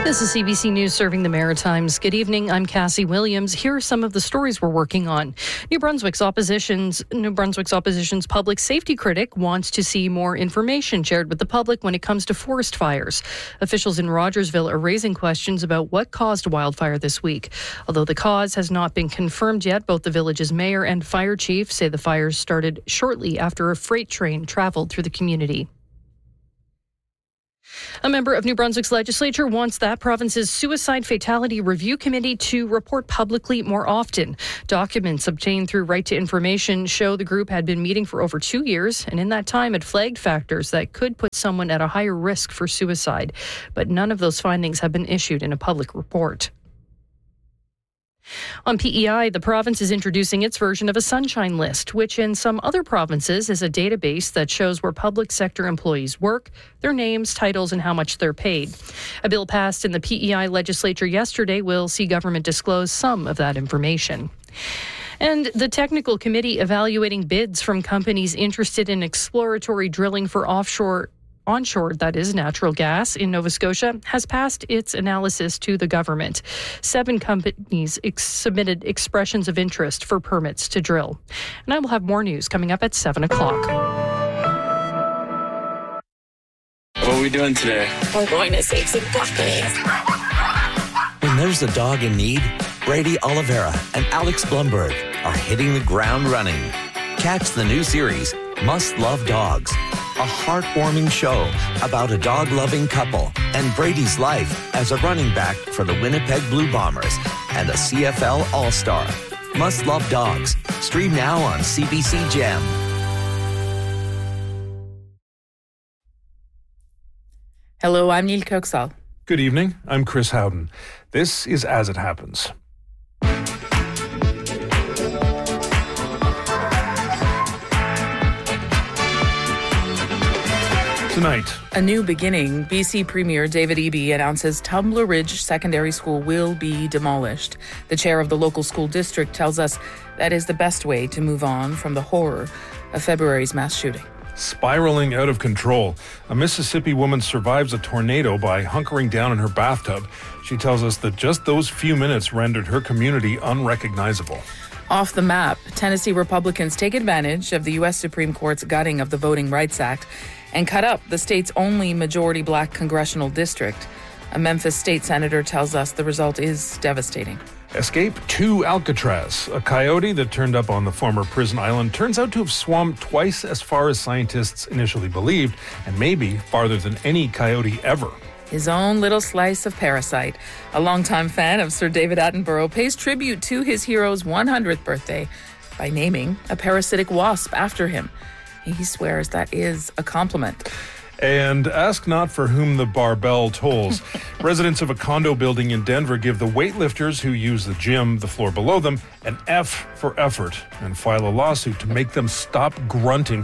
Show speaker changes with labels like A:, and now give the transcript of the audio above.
A: This is CBC News serving the Maritimes. Good evening. I'm Cassie Williams. Here are some of the stories we're working on. New Brunswick's opposition's public safety critic wants to see more information shared with the public when it comes to forest fires. Officials in Rogersville are raising questions about what caused a wildfire this week. Although the cause has not been confirmed yet, both the village's mayor and fire chief say the fires started shortly after a freight train traveled through the community. A member of New Brunswick's legislature wants that province's Suicide Fatality Review Committee to report publicly more often. Documents obtained through Right to Information show the group had been meeting for over 2 years, and in that time had flagged factors that could put someone at a higher risk for suicide. But none of those findings have been issued in a public report. On PEI, the province is introducing its version of a sunshine list, which in some other provinces is a database that shows where public sector employees work, their names, titles, and how much they're paid. A bill passed in the PEI legislature yesterday will see government disclose some of that information. And the technical committee evaluating bids from companies interested in exploratory drilling for onshore, that is, natural gas in Nova Scotia, has passed its analysis to the government. 7 companies submitted expressions of interest for permits to drill. And I will have more news coming up at 7 o'clock.
B: What are we doing today?
C: We're going to save some puppies.
D: When there's a dog in need, Brady Oliveira and Alex Blumberg are hitting the ground running. Catch the new series, Must Love Dogs, a heartwarming show about a dog-loving couple and Brady's life as a running back for the Winnipeg Blue Bombers and a CFL All-Star. Must Love Dogs. Stream now on CBC Gem.
E: Hello, I'm Neil Coxall.
F: Good evening. I'm Chris Howden. This is As It Happens. Tonight,
E: a new beginning. BC Premier David Eby announces Tumbler Ridge Secondary School will be demolished. The chair of the local school district tells us that is the best way to move on from the horror of February's mass shooting.
F: Spiraling out of control. A Mississippi woman survives a tornado by hunkering down in her bathtub. She tells us that just those few minutes rendered her community unrecognizable.
E: Off the map, Tennessee Republicans take advantage of the U.S. Supreme Court's gutting of the Voting Rights Act and cut up the state's only majority black congressional district. A Memphis state senator tells us the result is devastating.
F: Escape to Alcatraz. A coyote that turned up on the former prison island turns out to have swum twice as far as scientists initially believed, and maybe farther than any coyote ever.
E: His own little slice of Parasite. A longtime fan of Sir David Attenborough pays tribute to his hero's 100th birthday by naming a parasitic wasp after him. He swears that is a compliment.
F: And ask not for whom the barbell tolls. Residents of a condo building in Denver give the weightlifters who use the gym, the floor below them, an F for effort and file a lawsuit to make them stop grunting